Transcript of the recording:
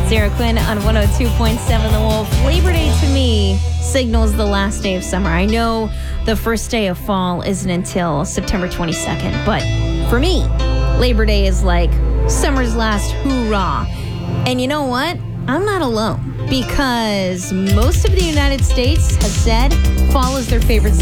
Sarah Quinn on 102.7 The Wolf. Labor Day to me signals the last day of summer. I know the first day of fall isn't until September 22nd, but for me, Labor Day is like summer's last hoorah. And you know what? I'm not alone, because most of the United States has said fall is their favorite